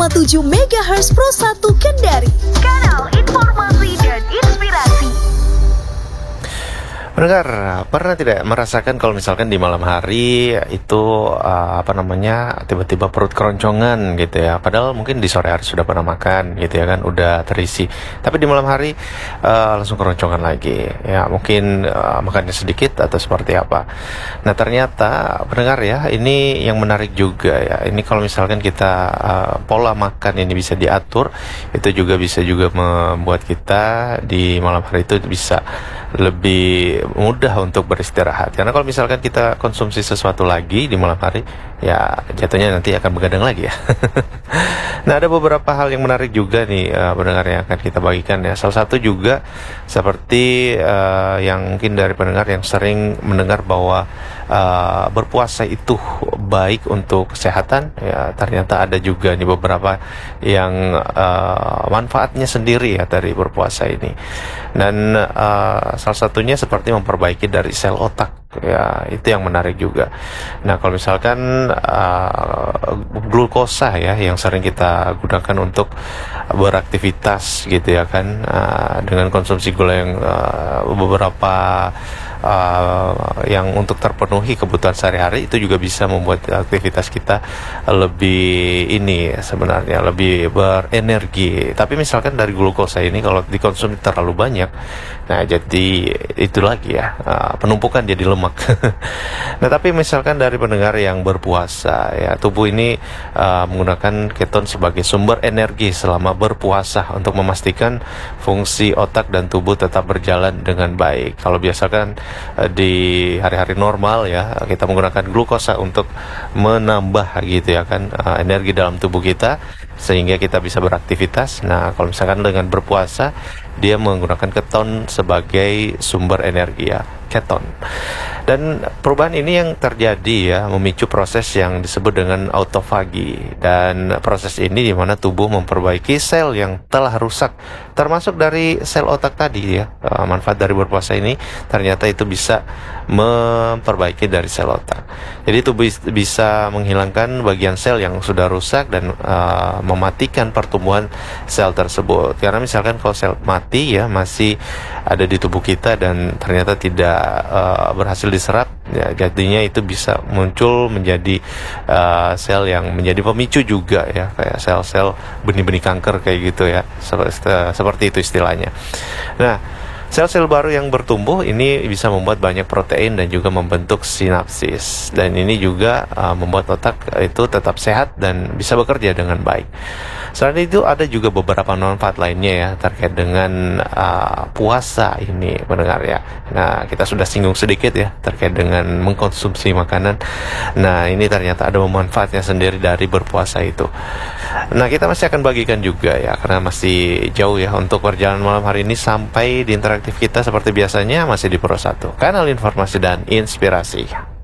101,7 MHz Pro 1 Kendari. Kanal informasi dan inspirasi. Pendengar, pernah tidak merasakan kalau misalkan di malam hari itu tiba-tiba perut keroncongan gitu ya, padahal mungkin di sore hari sudah pernah makan gitu ya kan, udah terisi, tapi di malam hari langsung keroncongan lagi ya, mungkin makannya sedikit atau seperti apa. Nah ternyata pendengar ya, ini yang menarik juga ya, ini kalau misalkan kita pola makan ini bisa diatur, itu juga bisa juga membuat kita di malam hari itu bisa lebih mudah untuk beristirahat. Karena kalau misalkan kita konsumsi sesuatu lagi di malam hari, ya jatuhnya nanti akan begadang lagi ya. Nah ada beberapa hal yang menarik juga nih pendengar yang akan kita bagikan ya. Salah satu juga seperti yang mungkin dari pendengar yang sering mendengar bahwa berpuasa itu baik untuk kesehatan ya, ternyata ada juga nih beberapa yang manfaatnya sendiri ya dari berpuasa ini. Dan salah satunya seperti memperbaiki dari sel otak ya, itu yang menarik juga. Nah kalau misalkan glukosa ya yang sering kita gunakan untuk beraktivitas gitu ya kan, dengan konsumsi gula yang beberapa yang untuk terpenuhi kebutuhan sehari-hari, itu juga bisa membuat aktivitas kita lebih sebenarnya lebih berenergi. Tapi misalkan dari glukosa ini kalau dikonsumsi terlalu banyak, nah jadi itu lagi ya, penumpukan jadi lemak. Nah tapi misalkan dari pendengar yang berpuasa ya, tubuh ini menggunakan keton sebagai sumber energi selama berpuasa untuk memastikan fungsi otak dan tubuh tetap berjalan dengan baik. Kalau biasakan di hari-hari normal ya, kita menggunakan glukosa untuk menambah gitu ya kan, energi dalam tubuh kita sehingga kita bisa beraktivitas. Nah kalau misalkan dengan berpuasa, dia menggunakan keton sebagai sumber energi ya, keton. Dan perubahan ini yang terjadi ya, memicu proses yang disebut dengan autofagi. Dan proses ini di mana tubuh memperbaiki sel yang telah rusak, termasuk dari sel otak tadi ya. Manfaat dari berpuasa ini ternyata itu bisa memperbaiki dari sel otak. Jadi tubuh bisa menghilangkan bagian sel yang sudah rusak dan mematikan pertumbuhan sel tersebut. Karena misalkan kalau sel mati ya, masih ada di tubuh kita dan ternyata tidak berhasil diserap ya, jadinya itu bisa muncul menjadi sel yang menjadi pemicu juga ya, kayak sel-sel benih-benih kanker kayak gitu ya, seperti itu istilahnya. Nah sel-sel baru yang bertumbuh ini bisa membuat banyak protein dan juga membentuk sinapsis, dan ini juga membuat otak itu tetap sehat dan bisa bekerja dengan baik. Selain itu ada juga beberapa manfaat lainnya ya terkait dengan puasa ini pendengar ya. Nah kita sudah singgung sedikit ya terkait dengan mengkonsumsi makanan. Nah ini ternyata ada manfaatnya sendiri dari berpuasa itu. Nah kita masih akan bagikan juga ya, karena masih jauh ya untuk perjalanan malam hari ini sampai di interaktif kita seperti biasanya masih di Pro 1, kanal informasi dan inspirasi.